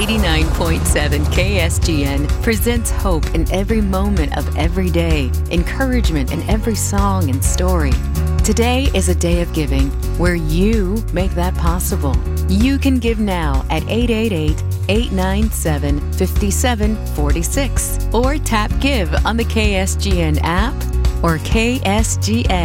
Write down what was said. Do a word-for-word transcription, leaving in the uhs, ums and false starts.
eighty-nine point seven K S G N presents hope in every moment of every day, encouragement in every song and story. Today is a day of giving where you make that possible. You can give now at eight eight eight, eight nine seven, five seven four six or tap Give on the K S G N app or K S G N